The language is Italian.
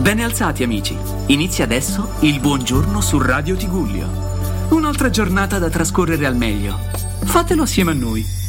Ben alzati amici, inizia adesso il buongiorno su Radio Tigullio. Un'altra giornata da trascorrere al meglio. Fatelo assieme a noi.